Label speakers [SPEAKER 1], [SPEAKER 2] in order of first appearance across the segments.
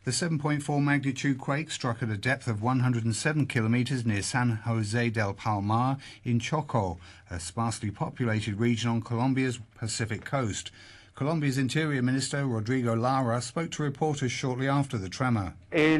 [SPEAKER 1] The 7.4 magnitude quake struck at a depth of 107 kilometers near San Jose del Palmar in Choco, a sparsely populated region on Colombia's Pacific coast. Colombia's Interior Minister Rodrigo Lara spoke to reporters shortly after the tremor.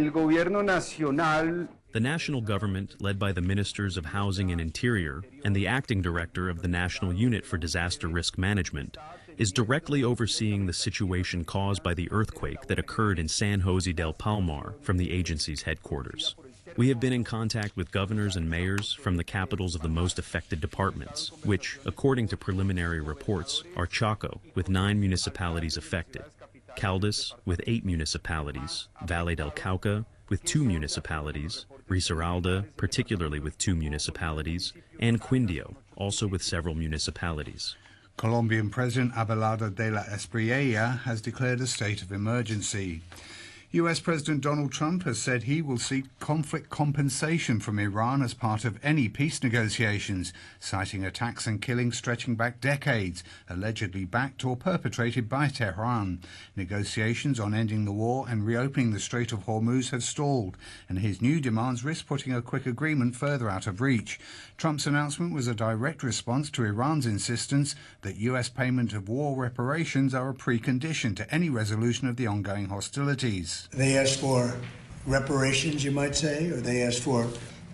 [SPEAKER 2] The national government, led by the Ministers of Housing and Interior and the acting director of the National Unit for Disaster Risk Management, is directly overseeing the situation caused by the earthquake that occurred in San Jose del Palmar from the agency's headquarters. We have been in contact with governors and mayors from the capitals of the most affected departments, which, according to preliminary reports, are Chaco, with 9 municipalities affected, Caldas, with 8 municipalities, Valle del Cauca, with 2 municipalities, Risaralda, particularly with 2 municipalities, and Quindio, also with several municipalities.
[SPEAKER 1] Colombian President Abelardo de la Espriella has declared a state of emergency. US President Donald Trump has said he will seek conflict compensation from Iran as part of any peace negotiations, citing attacks and killings stretching back decades, allegedly backed or perpetrated by Tehran. Negotiations on ending the war and reopening the Strait of Hormuz have stalled, and his new demands risk putting a quick agreement further out of reach. Trump's announcement was a direct response to Iran's insistence that US payment of war reparations are a precondition to any resolution of the ongoing hostilities.
[SPEAKER 3] They asked for reparations, you might say, or they asked for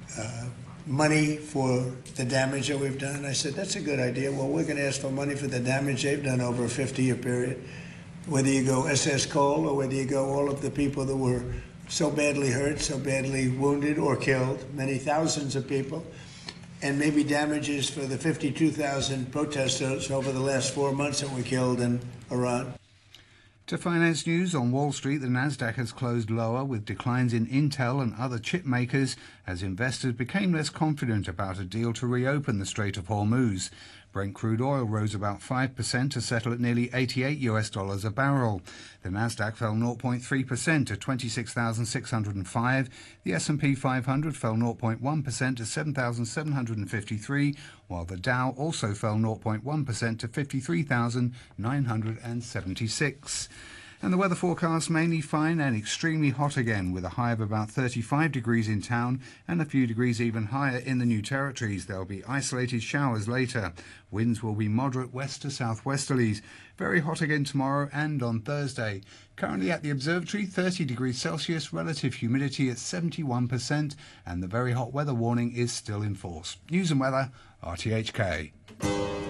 [SPEAKER 3] money for the damage that we've done. I said, that's a good idea. Well, we're going to ask for money for the damage they've done over a 50-year period. Whether you go SS Cole or whether you go all of the people that were so badly hurt, so badly wounded or killed, many thousands of people, and maybe damages for the 52,000 protesters over the last 4 months that were killed in Iran.
[SPEAKER 1] To finance news, on Wall Street, the Nasdaq has closed lower with declines in Intel and other chip makers as investors became less confident about a deal to reopen the Strait of Hormuz. Brent crude oil rose about 5% to settle at nearly $88 a barrel. The Nasdaq fell 0.3% to 26,605. The S&P 500 fell 0.1% to 7,753, while the Dow also fell 0.1% to 53,976. And the weather forecast mainly fine and extremely hot again, with a high of about 35 degrees in town and a few degrees even higher in the New Territories. There will be isolated showers later. Winds will be moderate west to southwesterlies. Very hot again tomorrow and on Thursday. Currently at the observatory, 30 degrees Celsius, relative humidity at 71%, and the very hot weather warning is still in force. News and weather, RTHK.